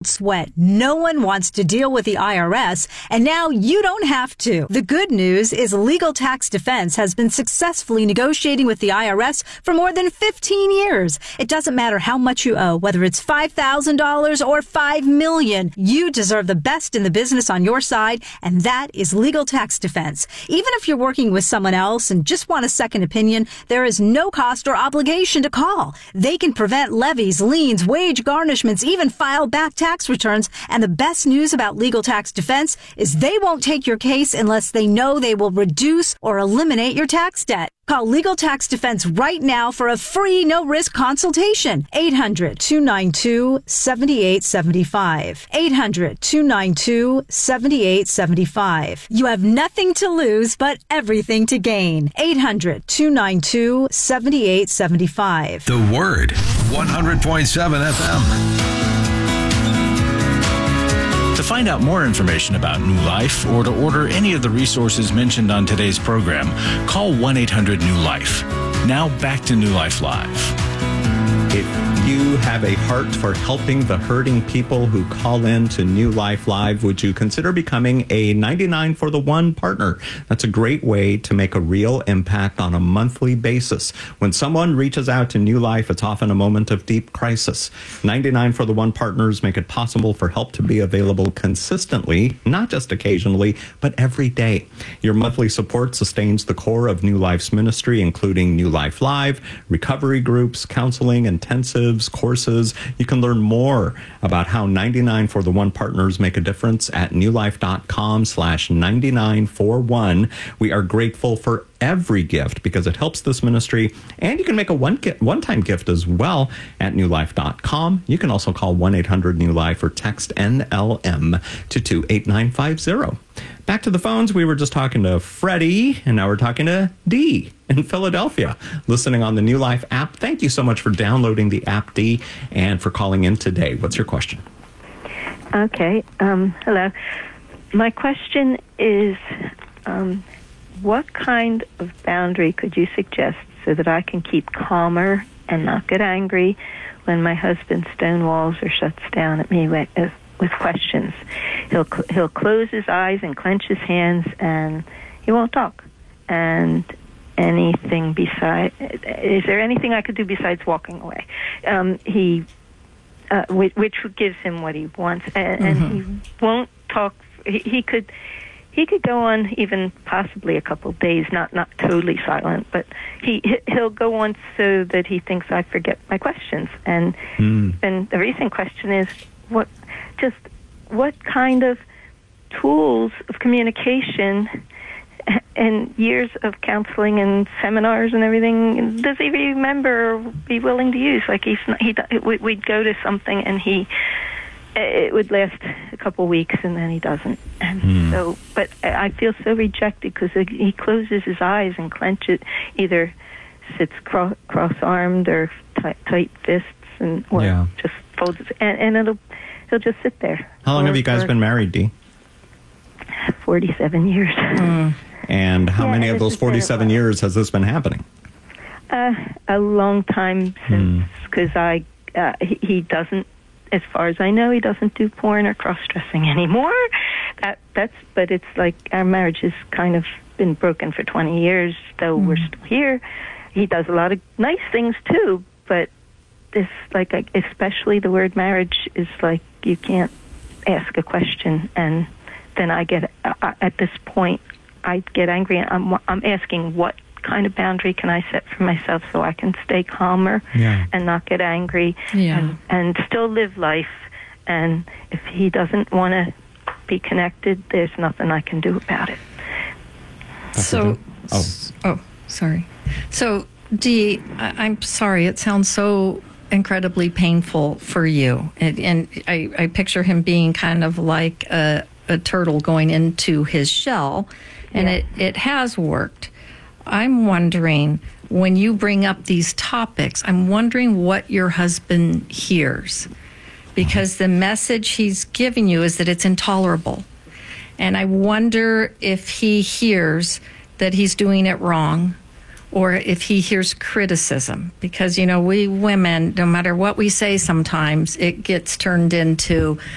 sweat. No one wants to deal with the IRS, and now you don't have to. The good news is Legal Tax Defense has been successfully negotiating with the IRS for more than 15 years. It doesn't matter how much you owe, whether it's $5,000 or $5 million. You deserve the best in the business on your side, and that is Legal Tax Defense. Even if you're working with someone else and just want a second opinion, there is no cost or obligation to call. They can prevent levies, liens, wage garnishments, even file back tax returns. And the best news about Legal Tax Defense is they won't take your case unless they know they will reduce or eliminate your tax debt. Call Legal Tax Defense right now for a free, no-risk consultation. 800-292-7875. 800-292-7875. You have nothing to lose, but everything to gain. 800-292-7875. The Word, 100.7 FM. To find out more information about New Life or to order any of the resources mentioned on today's program, call 1-800-NEW-LIFE. Now back to New Life Live. If you have a heart for helping the hurting people who call in to New Life Live, would you consider becoming a 99 for the One partner? That's a great way to make a real impact on a monthly basis. When someone reaches out to New Life, it's often a moment of deep crisis. 99 for the One partners make it possible for help to be available consistently, not just occasionally, but every day. Your monthly support sustains the core of New Life's ministry, including New Life Live, recovery groups, counseling, intensives, courses. You can learn more about how 99 for the One partners make a difference at newlife.com/99for1. We are grateful for every gift because it helps this ministry, and you can make a one-time gift as well at newlife.com. You can also call 1-800-NEW-LIFE or text NLM to 28950. Back to the phones. We were just talking to Freddie, and now we're talking to Dee in Philadelphia, listening on the New Life app. Thank you so much for downloading the app, Dee, and for calling in today. What's your question? Okay. Hello. My question is, what kind of boundary could you suggest so that I can keep calmer and not get angry when my husband stonewalls or shuts down at me with questions? He'll close his eyes and clench his hands, and he won't talk. And anything besides, is there anything I could do besides walking away? Which gives him what he wants, and he won't talk. He could go on even possibly a couple of days, not totally silent, but he'll go on so that he thinks I forget my questions. And the recent question is, what kind of tools of communication and years of counseling and seminars and everything does he remember or be willing to use? Like we'd go to something and it would last a couple of weeks and then he doesn't. And so, but I feel so rejected because he closes his eyes and clenches, either sits cross-armed or tight fists, or just folds, and he'll just sit there. How long have you guys been married, Dee? 47 years. And how many of those 47 years has this been happening? A long time since, because he doesn't, as far as I know, he doesn't do porn or cross-dressing anymore. But it's like our marriage has kind of been broken for 20 years, though we're still here. He does a lot of nice things too, but this, like, especially the word marriage is like you can't ask a question, and then I get at this point I get angry, and I'm asking what kind of boundary can I set for myself so I can stay calmer and not get angry and still live life. And if he doesn't want to be connected, there's nothing I can do about it. Sorry. So, Dee, I'm sorry. It sounds so incredibly painful for you. And I picture him being kind of like a turtle going into his shell, and it has worked. I'm wondering, when you bring up these topics, I'm wondering what your husband hears, because the message he's giving you is that it's intolerable. And I wonder if he hears that he's doing it wrong, or if he hears criticism, because, we women, no matter what we say sometimes, it gets turned into,